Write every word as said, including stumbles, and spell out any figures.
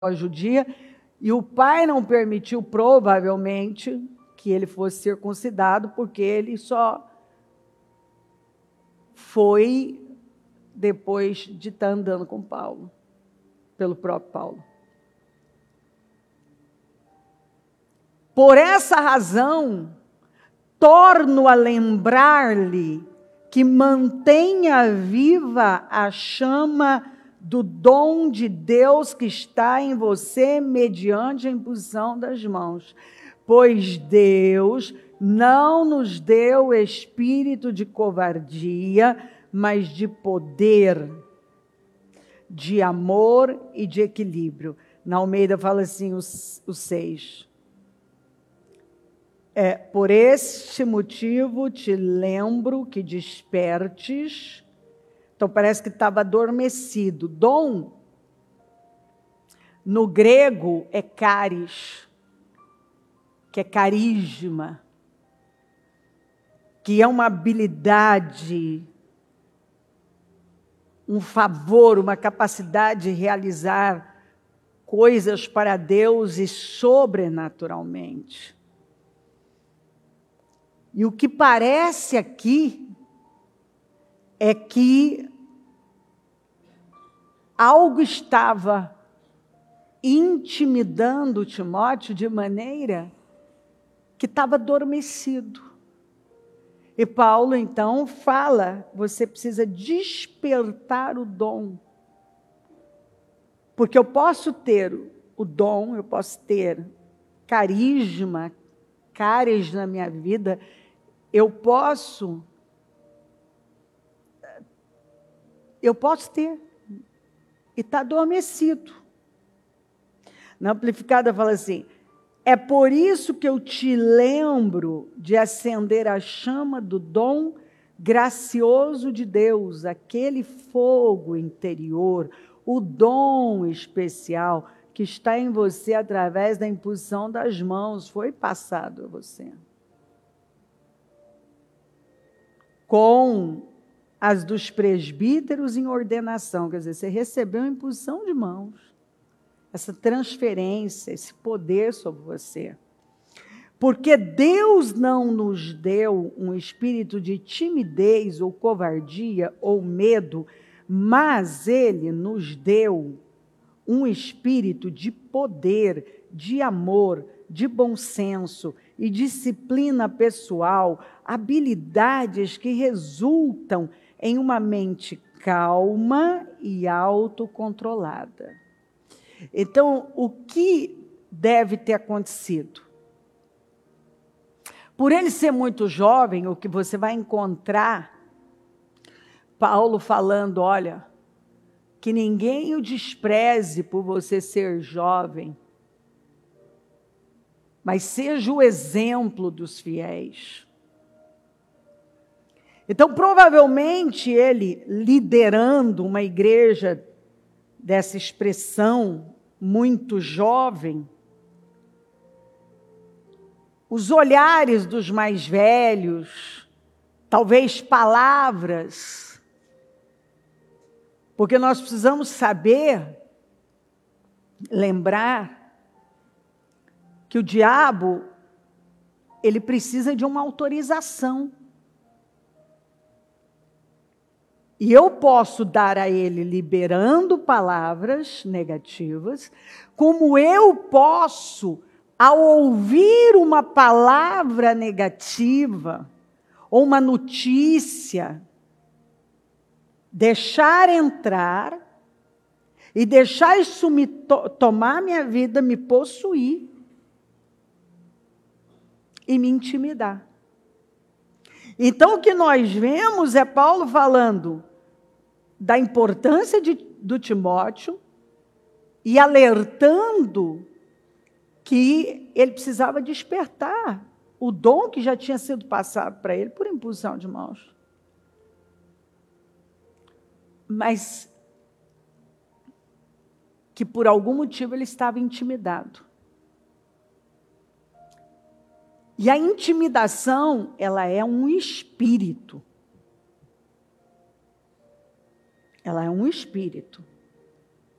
judia, e o pai não permitiu, provavelmente, que ele fosse circuncidado, porque ele só foi depois de estar andando com Paulo, pelo próprio Paulo. Por essa razão, torno a lembrar-lhe que mantenha viva a chama do dom de Deus que está em você mediante a imposição das mãos. Pois Deus não nos deu espírito de covardia, mas de poder, de amor e de equilíbrio. Na Almeida fala assim, os, os seis. É, por este motivo te lembro que despertes. Então parece que estava adormecido. Dom, no grego, é caris, que é carisma, que é uma habilidade, um favor, uma capacidade de realizar coisas para Deus e sobrenaturalmente. E o que parece aqui é que algo estava intimidando Timóteo de maneira que estava adormecido. E Paulo, então, fala, você precisa despertar o dom. Porque eu posso ter o dom, eu posso ter carisma, caris na minha vida, eu posso, eu posso ter, e está adormecido. Na Amplificada fala assim, é por isso que eu te lembro de acender a chama do dom gracioso de Deus, aquele fogo interior, o dom especial que está em você através da imposição das mãos, foi passado a você. Com as dos presbíteros em ordenação, quer dizer, você recebeu a imposição de mãos, essa transferência, esse poder sobre você. Porque Deus não nos deu um espírito de timidez ou covardia ou medo, mas Ele nos deu um espírito de poder, de amor, de bom senso e disciplina pessoal, habilidades que resultam em uma mente calma e autocontrolada. Então, o que deve ter acontecido? Por ele ser muito jovem, o que você vai encontrar, Paulo falando, olha, que ninguém o despreze por você ser jovem, mas seja o exemplo dos fiéis. Então, provavelmente, ele liderando uma igreja dessa expressão muito jovem, os olhares dos mais velhos, talvez palavras, porque nós precisamos saber, lembrar, que o diabo, ele precisa de uma autorização. E eu posso dar a ele liberando palavras negativas, como eu posso, ao ouvir uma palavra negativa, ou uma notícia, deixar entrar, e deixar isso me to- tomar minha vida, me possuir, e me intimidar. Então, o que nós vemos é Paulo falando da importância de, do Timóteo e alertando que ele precisava despertar o dom que já tinha sido passado para ele por imposição de mãos. Mas que por algum motivo ele estava intimidado. E a intimidação, ela é um espírito. Ela é um espírito.